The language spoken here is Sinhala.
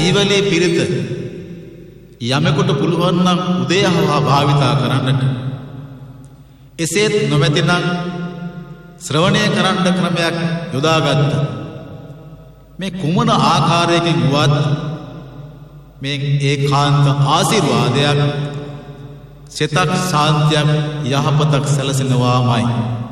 සිහිවලේ පිරිත යමෙකුට පුළුවන් නම් උදේහවා භාවිතා කරන්නට. එසේත් නොමැතිනම් ශ්‍රවණය කරන්න ක්‍රමයක් යොදාගත්ත. මේ කුමන ආකාරයකින් වුවත් මේ ඒකාන්ත ආශිර්වාදයක්, සිතක් ශාන්තියක්, යහපතක් සැලසෙනවාමයි.